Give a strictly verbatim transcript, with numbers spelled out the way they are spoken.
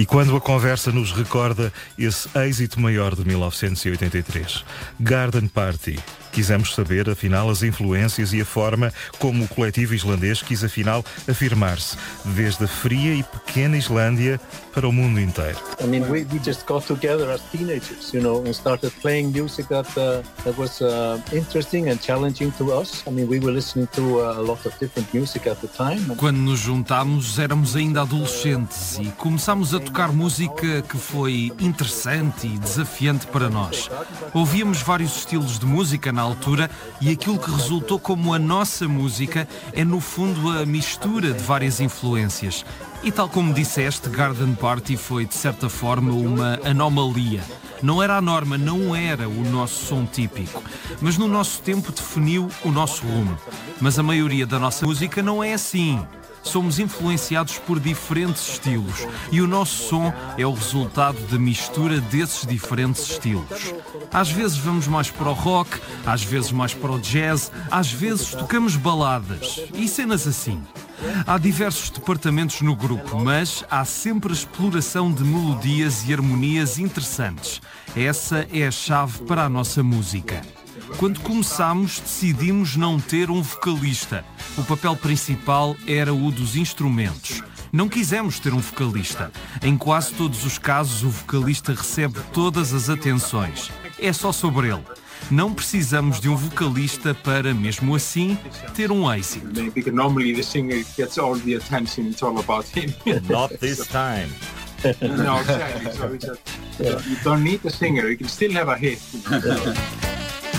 E quando a conversa nos recorda esse êxito maior de mil novecentos e oitenta e três, Garden Party, quisemos saber, afinal, as influências e a forma como o coletivo islandês quis, afinal, afirmar-se desde a fria e pequena Islândia para o mundo inteiro. I mean, we, we just got together as teenagers, you know, and started playing music that, uh, that was uh, interesting and challenging to us. I mean, we were listening to uh, a lot of different music at the time. Quando nos juntámos, éramos ainda adolescentes e começámos a tocar música que foi interessante e desafiante para nós. Ouvíamos vários estilos de música na altura e aquilo que resultou como a nossa música é, no fundo, a mistura de várias influências. E tal como disseste, Garden Party foi, de certa forma, uma anomalia. Não era a norma, não era o nosso som típico, mas no nosso tempo definiu o nosso rumo. Mas a maioria da nossa música não é assim. Somos influenciados por diferentes estilos e o nosso som é o resultado da mistura desses diferentes estilos. Às vezes vamos mais para o rock, às vezes mais para o jazz, às vezes tocamos baladas e cenas assim. Há diversos departamentos no grupo, mas há sempre a exploração de melodias e harmonias interessantes. Essa é a chave para a nossa música. Quando começámos, decidimos não ter um vocalista. O papel principal era o dos instrumentos. Não quisemos ter um vocalista. Em quase todos os casos, o vocalista recebe todas as atenções. É só sobre ele. Não precisamos de um vocalista para, mesmo assim, ter um êxito. Because normally the singer gets all the attention, it's all about him. Not this time. No, exactly. So it's a, you don't need a singer, you can still have a hit. You know?